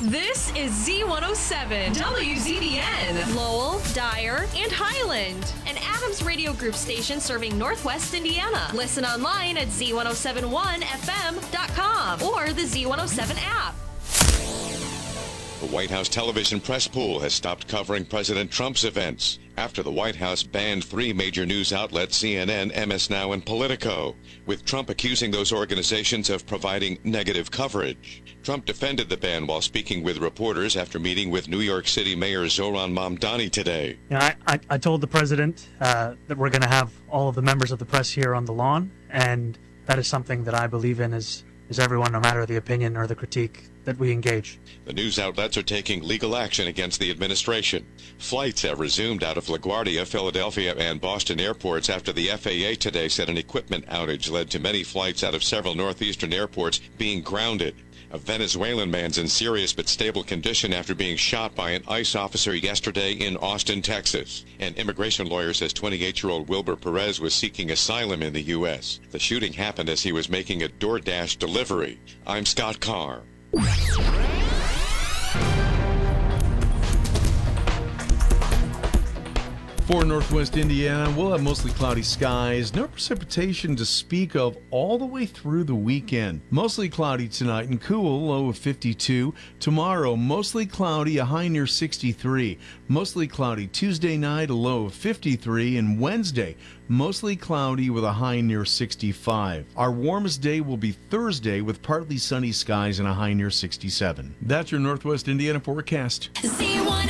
This is Z107, WZDN, Lowell, Dyer, and Highland, an Adams Radio Group station serving Northwest Indiana. Listen online at Z1071FM.com or the Z107 app. The White House television press pool has stopped covering President Trump's events after the White House banned 3 major news outlets, CNN, MS Now, and Politico, with Trump accusing those organizations of providing negative coverage. Trump defended the ban while speaking with reporters after meeting with New York City Mayor Zohran Mamdani today. I told the president that we're going to have all of the members of the press here on the lawn, and that is something that I believe in is everyone, no matter the opinion or the critique, that we engage. The news outlets are taking legal action against the administration. Flights have resumed out of LaGuardia, Philadelphia, and Boston airports after the FAA today said an equipment outage led to many flights out of several northeastern airports being grounded. A Venezuelan man's in serious but stable condition after being shot by an ICE officer yesterday in Austin, Texas. An immigration lawyer says 28-year-old Wilbur Perez was seeking asylum in the U.S. The shooting happened as he was making a DoorDash delivery. I'm Scott Carr. For Northwest Indiana, we'll have mostly cloudy skies, no precipitation to speak of all the way through the weekend. Mostly cloudy tonight and cool, low of 52. Tomorrow, mostly cloudy, a high near 63. Mostly cloudy Tuesday night, a low of 53. And Wednesday, mostly cloudy with a high near 65. Our warmest day will be Thursday with partly sunny skies and a high near 67. That's your Northwest Indiana forecast.